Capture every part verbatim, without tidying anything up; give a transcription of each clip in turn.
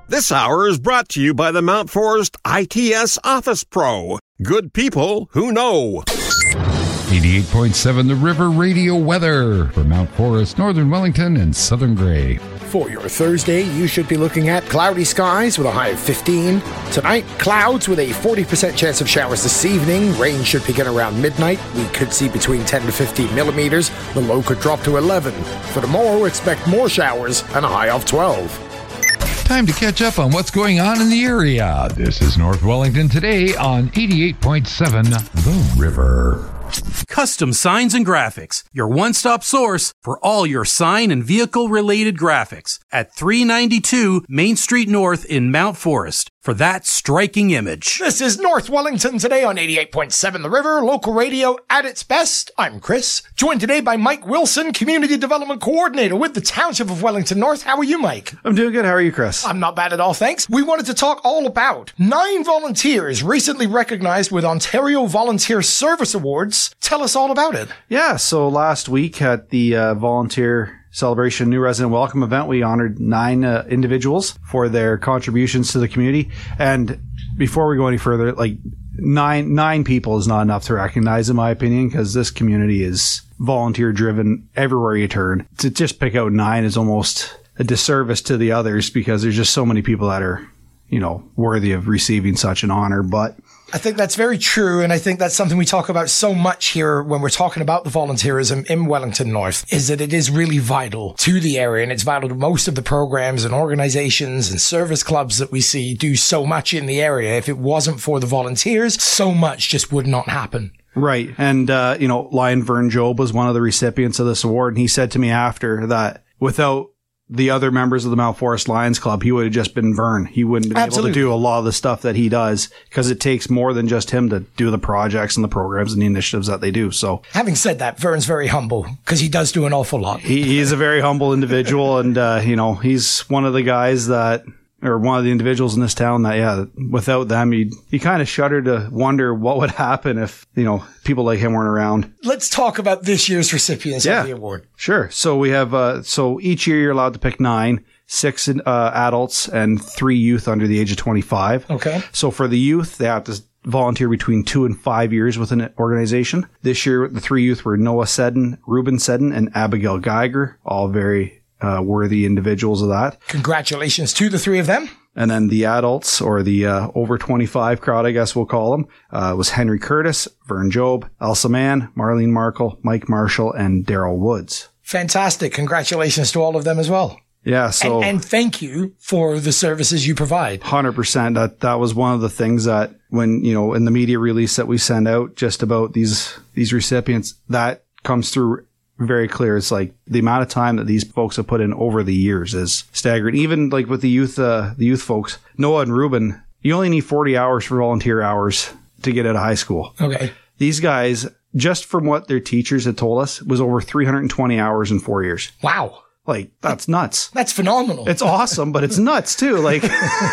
This hour is brought to you by the Mount Forest I T S Office Pro. Good people who know. eighty-eight point seven The River Radio weather for Mount Forest, Northern Wellington, and Southern Grey. For your Thursday, you should be looking at cloudy skies with a high of fifteen. Tonight, clouds with a forty percent chance of showers this evening. Rain should begin around midnight. We could see between ten to fifteen millimeters. The low could drop to eleven. For tomorrow, expect more showers and a high of twelve. Time to catch up on what's going on in the area. This is North Wellington Today on eighty-eight point seven The River. Custom Signs and Graphics, your one-stop source for all your sign and vehicle-related graphics at three ninety-two Main Street North in Mount Forest for that striking image. This is North Wellington Today on eighty-eight point seven The River, local radio at its best. I'm Chris, joined today by Mike Wilson, Community Development Coordinator with the Township of Wellington North. How are you, Mike? I'm doing good. How are you, Chris? I'm not bad at all, thanks. We wanted to talk all about nine volunteers recently recognized with Ontario Volunteer Service Awards. Tell us all about it. Yeah, so last week at the uh, Volunteer Celebration New Resident Welcome event, we honored nine uh, individuals for their contributions to the community. And before we go any further, like nine nine people is not enough to recognize, in my opinion, because this community is volunteer driven everywhere you turn. To just pick out nine is almost a disservice to the others because there's just so many people that are, you know, worthy of receiving such an honor. But I think that's very true, and I think that's something we talk about so much here when we're talking about the volunteerism in Wellington North, is that it is really vital to the area, and it's vital to most of the programs and organizations and service clubs that we see do so much in the area. If it wasn't for the volunteers, so much just would not happen. Right. And, uh, you know, Lion Vern Job was one of the recipients of this award, and he said to me after that without the other members of the Mount Forest Lions Club, he would have just been Vern. He wouldn't have been Absolutely. able to do a lot of the stuff that he does because it takes more than just him to do the projects and the programs and the initiatives that they do. So, having said that, Vern's very humble because he does do an awful lot. He, he's a very humble individual, and uh, you know, he's one of the guys that, or one of the individuals in this town that, yeah, without them, you you kind of shudder to wonder what would happen if, you know, people like him weren't around. Let's talk about this year's recipients yeah, of the award. Sure. So we have, uh, so each year you're allowed to pick nine, six uh, adults and three youth under the age of twenty-five. Okay. So for the youth, they have to volunteer between two and five years with an organization. This year, the three youth were Noah Seddon, Ruben Seddon, and Abigail Geiger, all very Uh, worthy individuals of that. Congratulations to the three of them. And then the adults, or the uh, over twenty-five crowd, I guess we'll call them, uh, was Henry Curtis, Vern Job, Elsa Mann, Marlene Markle, Mike Marshall, and Daryl Woods. Fantastic. Congratulations to all of them as well. Yeah, so... And, and thank you for the services you provide. one hundred percent. That, that was one of the things that when, you know, in the media release that we send out just about these, these recipients, that comes through very clear. It's like the amount of time that these folks have put in over the years is staggering. Even like with the youth, uh, the youth folks, Noah and Ruben, you only need forty hours for volunteer hours to get out of high school. Okay. These guys, just from what their teachers had told us, was over three hundred twenty hours in four years. Wow. Like, that's nuts. That's phenomenal. It's awesome, but it's nuts too. Like,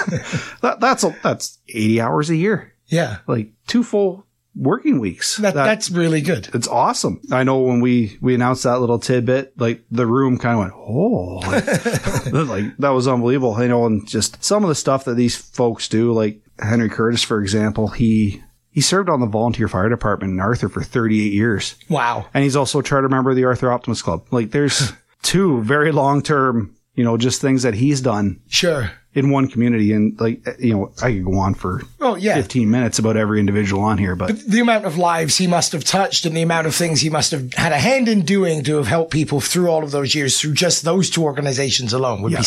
that, that's, a, that's eighty hours a year. Yeah. Like two full working weeks. That, that, that's really good. It's awesome. I know when we, we announced that little tidbit, like the room kind of went, oh, like, like that was unbelievable. You know, and just some of the stuff that these folks do, like Henry Curtis, for example, he, he served on the volunteer fire department in Arthur for thirty-eight years. Wow. And he's also a charter member of the Arthur Optimist Club. Like there's two very long-term, you know, just things that he's done. Sure. In one community, and like, you know, I could go on for oh, yeah. fifteen minutes about every individual on here, but. but the amount of lives he must have touched and the amount of things he must have had a hand in doing to have helped people through all of those years through just those two organizations alone would yeah. be